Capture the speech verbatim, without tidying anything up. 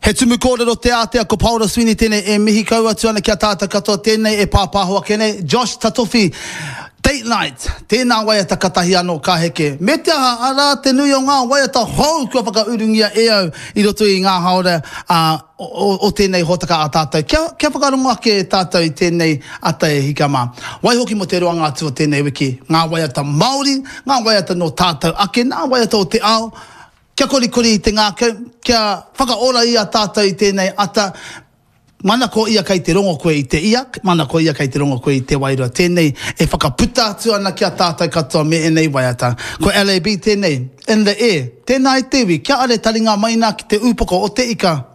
He tumu kōrero te Aotea ko Paula Sweeney tēnei e mihi kaua tuana kia tāta katoa tēnei e pāpāhua kenei. Josh Tatofi, Date Night, tēnā waiata katahi anō ka heke. Me te aha, ara te nui o ngā waiata hou kua whakaurungia e au i roto i ngā haora uh, o, o tēnei hotaka a tātou. Kia, kia whakarongo ake tātou i tēnei ata e hikama. Wai hoki mo te roa ngā tua tēnei wiki. Ngā waiata Māori, ngā waiata no tātou ake, ngā waiata o te ao. Kia kori kori i te ngā, kia, kia whakaora ia tātou i tēnei ata. Mana ko ia kai te rongo koe i te iak, mana ko ia kai te rongo koe i te wairua. Tēnei e whakaputa atu ana kia tātou katoa me enei waiata. Ko L A B tēnei, in the air, tēnā i tewi, kia are taringa maina ki te upoko o te ika.